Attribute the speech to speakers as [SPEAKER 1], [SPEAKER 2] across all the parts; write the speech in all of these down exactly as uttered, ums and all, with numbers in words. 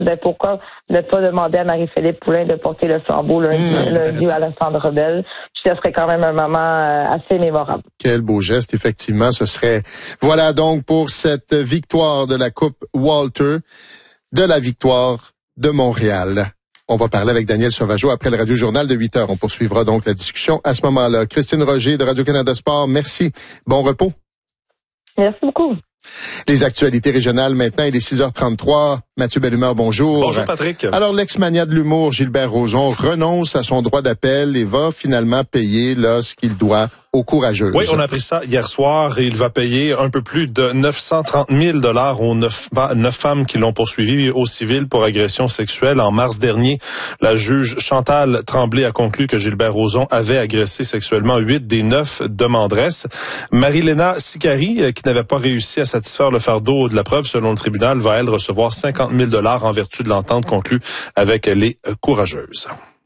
[SPEAKER 1] ben pourquoi ne pas demander à Marie-Philippe Poulin de porter le flambeau lundi, mmh, lundi à la Centre Bell. Puis ce serait quand même un moment euh, assez mémorable.
[SPEAKER 2] Quel beau geste, effectivement, ce serait. Voilà donc pour cette victoire de la Coupe Walter, de la victoire de Montréal. On va parler avec Daniel Sauvageau après le Radio-Journal de huit heures. On poursuivra donc la discussion à ce moment-là. Christine Roger de Radio-Canada Sport, merci. Bon repos.
[SPEAKER 1] Merci beaucoup.
[SPEAKER 2] Les actualités régionales maintenant, il est six heures trente-trois. Mathieu Bellumeur, bonjour.
[SPEAKER 3] Bonjour Patrick.
[SPEAKER 2] Alors, l'ex-mania de l'humour, Gilbert Rozon, renonce à son droit d'appel et va finalement payer là ce qu'il doit aux courageuses.
[SPEAKER 3] Oui, on a appris ça hier soir et il va payer un peu plus de neuf cent trente mille dollars aux neuf, neuf femmes qui l'ont poursuivi au civil pour agression sexuelle. En mars dernier, la juge Chantal Tremblay a conclu que Gilbert Rozon avait agressé sexuellement huit des neuf demanderesses. Marie-Léna Sicari, qui n'avait pas réussi à satisfaire le fardeau de la preuve selon le tribunal, va elle recevoir cinquante mille dollars en vertu de l'entente conclue avec les courageuses.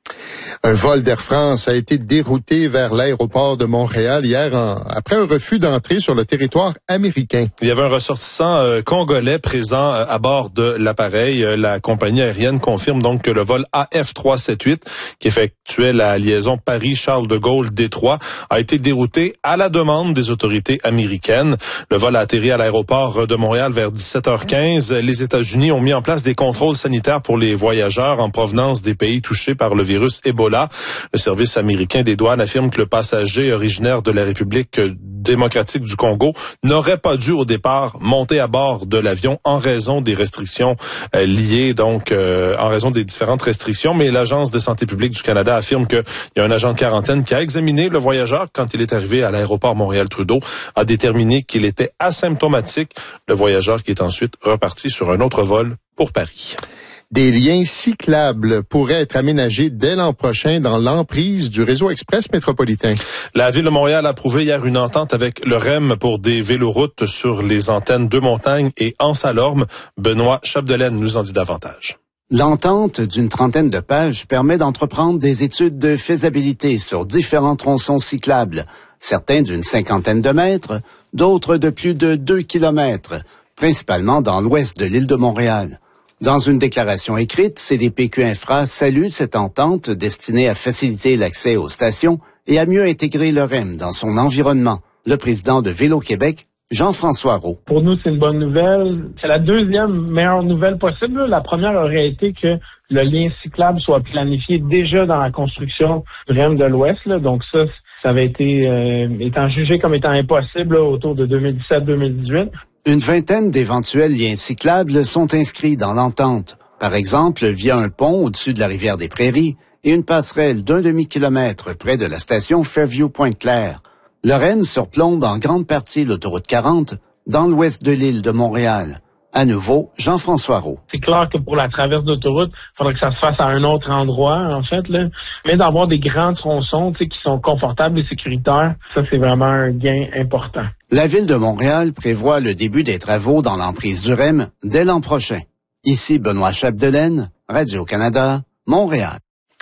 [SPEAKER 2] Un vol d'Air France a été dérouté vers l'aéroport de Montréal hier en, après un refus d'entrée sur le territoire américain.
[SPEAKER 3] Il y avait un ressortissant euh, congolais présent euh, à bord de l'appareil. Euh, la compagnie aérienne confirme donc que le vol A F trois cent soixante-dix-huit, qui effectuait la liaison Paris-Charles de Gaulle-Détroit, a été dérouté à la demande des autorités américaines. Le vol a atterri à l'aéroport de Montréal vers dix-sept heures quinze. Les États-Unis ont mis en place des contrôles sanitaires pour les voyageurs en provenance des pays touchés par le virus Ebola. Le service américain des douanes affirme que le passager originaire de la République démocratique du Congo n'aurait pas dû au départ monter à bord de l'avion en raison des restrictions euh, liées, donc euh, en raison des différentes restrictions. Mais l'Agence de santé publique du Canada affirme qu'il y a un agent de quarantaine qui a examiné le voyageur quand il est arrivé à l'aéroport Montréal-Trudeau, a déterminé qu'il était asymptomatique. Le voyageur qui est ensuite reparti sur un autre vol pour Paris.
[SPEAKER 2] Des liens cyclables pourraient être aménagés dès l'an prochain dans l'emprise du réseau express métropolitain.
[SPEAKER 3] La Ville de Montréal a approuvé hier une entente avec le R E M pour des véloroutes sur les antennes Deux-Montagnes et Anse-à-Lorme. Benoît Chapdelaine nous en dit davantage.
[SPEAKER 4] L'entente d'une trentaine de pages permet d'entreprendre des études de faisabilité sur différents tronçons cyclables, certains d'une cinquantaine de mètres, d'autres de plus de deux kilomètres, principalement dans l'ouest de l'île de Montréal. Dans une déclaration écrite, C D P Q Infra salue cette entente destinée à faciliter l'accès aux stations et à mieux intégrer le R E M dans son environnement. Le président de Vélo Québec, Jean-François Roux.
[SPEAKER 5] Pour nous, c'est une bonne nouvelle. C'est la deuxième meilleure nouvelle possible. La première aurait été que le lien cyclable soit planifié déjà dans la construction du R E M de l'Ouest. Là. Donc ça, ça avait été euh, étant jugé comme étant impossible là, autour de deux mille dix-sept deux mille dix-huit.
[SPEAKER 4] Une vingtaine d'éventuels liens cyclables sont inscrits dans l'entente. Par exemple, via un pont au-dessus de la rivière des Prairies et une passerelle d'un demi-kilomètre près de la station Fairview-Pointe-Claire. Le R E M surplombe en grande partie l'autoroute quarante dans l'ouest de l'île de Montréal. À nouveau, Jean-François Roux.
[SPEAKER 5] C'est clair que pour la traverse d'autoroute, il faudrait que ça se fasse à un autre endroit, en fait, là. Mais d'avoir des grands tronçons, tu sais, qui sont confortables et sécuritaires, ça, c'est vraiment un gain important.
[SPEAKER 4] La Ville de Montréal prévoit le début des travaux dans l'emprise du R E M dès l'an prochain. Ici Benoît Chapdelaine, Radio-Canada, Montréal.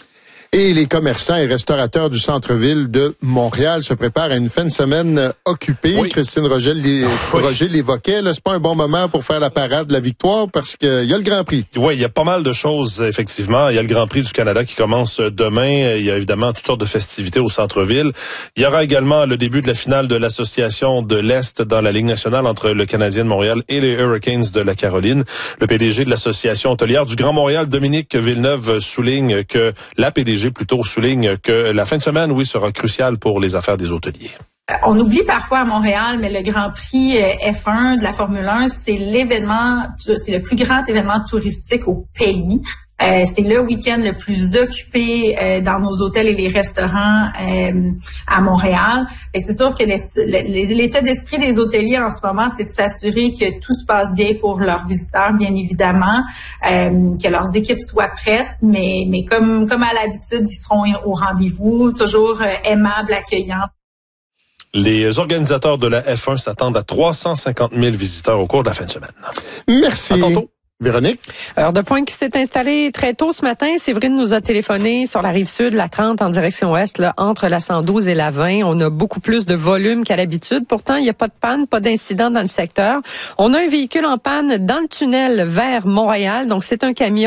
[SPEAKER 2] Et les commerçants et restaurateurs du centre-ville de Montréal se préparent à une fin de semaine occupée. Oui. Christine Roger, les, oui. Roger l'évoquait. Là, c'est pas un bon moment pour faire la parade de la victoire parce qu'il y a le Grand Prix.
[SPEAKER 3] Oui, il y a pas mal de choses, effectivement. Il y a le Grand Prix du Canada qui commence demain. Il y a évidemment toutes sortes de festivités au centre-ville. Il y aura également le début de la finale de l'Association de l'Est dans la Ligue nationale entre le Canadien de Montréal et les Hurricanes de la Caroline. Le P D G de l'Association hôtelière du Grand Montréal, Dominique Villeneuve, souligne que la P D G plutôt souligne que la fin de semaine, oui, sera cruciale pour les affaires des hôteliers.
[SPEAKER 6] On oublie parfois à Montréal, mais le Grand Prix F un de la Formule un, c'est l'événement, c'est le plus grand événement touristique au pays. Euh, c'est le week-end le plus occupé euh, dans nos hôtels et les restaurants euh, à Montréal. Et c'est sûr que les, les, l'état d'esprit des hôteliers en ce moment, c'est de s'assurer que tout se passe bien pour leurs visiteurs, bien évidemment, euh, que leurs équipes soient prêtes, mais, mais comme, comme à l'habitude, ils seront au rendez-vous, toujours euh, aimables, accueillants.
[SPEAKER 3] Les organisateurs de la F un s'attendent à trois cent cinquante mille visiteurs au cours de la fin de semaine.
[SPEAKER 2] Merci.
[SPEAKER 3] À tantôt.
[SPEAKER 2] Véronique?
[SPEAKER 7] Alors, de pointe qui s'est installé très tôt ce matin, Séverine nous a téléphoné sur la rive sud, la trente en direction ouest, là, entre la cent douze et la vingt. On a beaucoup plus de volume qu'à l'habitude. Pourtant, il n'y a pas de panne, pas d'incident dans le secteur. On a un véhicule en panne dans le tunnel vers Montréal. Donc, c'est un camion